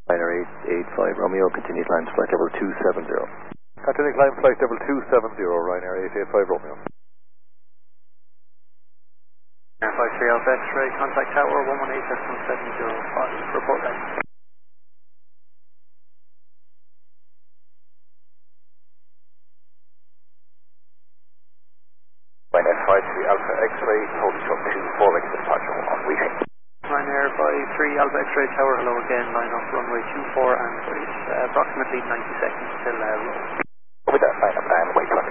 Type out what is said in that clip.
Ryanair 885 Romeo, continue climb flight level 270. Continue climb flight level 270, Ryanair 885 Romeo. Air 53 Alpha X-ray, contact tower 118.705, report back. Ryanair 53 Alpha X-ray, hold short 24 ready for departure on waiting. Ryanair 53 Alpha X-ray tower, hello again, line off runway 24 and it's approximately 90 seconds till roll. With that, line up and wait.